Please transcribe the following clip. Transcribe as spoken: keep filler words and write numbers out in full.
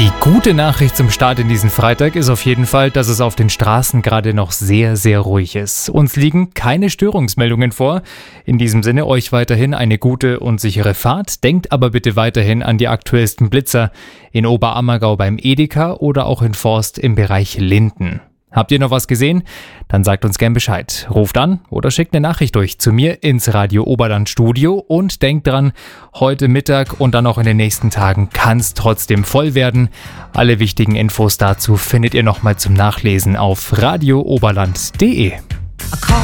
Die gute Nachricht zum Start in diesen Freitag ist auf jeden Fall, dass es auf den Straßen gerade noch sehr, sehr ruhig ist. Uns liegen keine Störungsmeldungen vor. In diesem Sinne euch weiterhin eine gute und sichere Fahrt. Denkt aber bitte weiterhin an die aktuellsten Blitzer in Oberammergau beim Edeka oder auch in Forst im Bereich Linden. Habt ihr noch was gesehen? Dann sagt uns gern Bescheid. Ruft an oder schickt eine Nachricht durch zu mir ins Radio Oberland Studio und denkt dran, heute Mittag und dann auch in den nächsten Tagen kann es trotzdem voll werden. Alle wichtigen Infos dazu findet ihr nochmal zum Nachlesen auf radio oberland punkt de.